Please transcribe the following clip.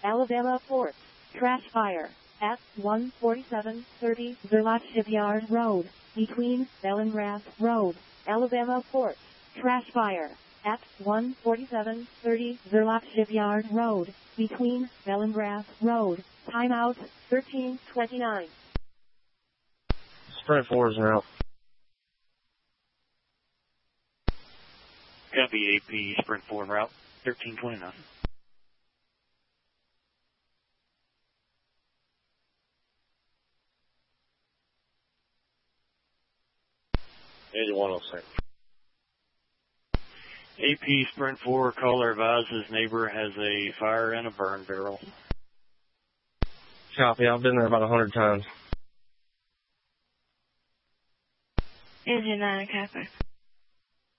Alabama Port. Trash fire at 14730 Zerlot Shipyard Road, between Bell and Grass Road, Alabama Port. Trash fire at 14730 Zerlot Shipyard Road, between Bell and Grass Road. Timeout 1329. Sprint 4 is en route. Copy AP, Sprint 4 en route, 1329. 8106. AP Sprint 4, caller advises neighbor has a fire in a burn barrel. Copy, I've been there about 100 times. Engine 9, copy.